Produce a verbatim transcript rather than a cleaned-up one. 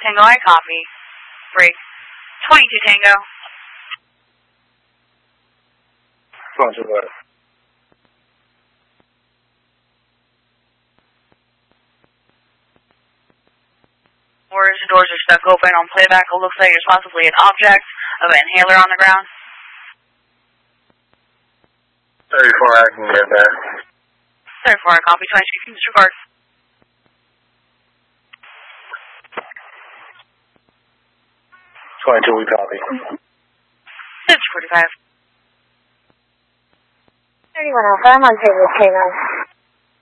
Tango, I copy. Break. twenty-two Tango. Roger that. Orders and doors are stuck open on playback. It looks like there's possibly an object of an inhaler on the ground. thirty-four, I can get that. thirty-four, I copy. twenty-two, can disregard. twenty-two, we copy. fifty forty-five. thirty-one Alpha, I'm on table K nine.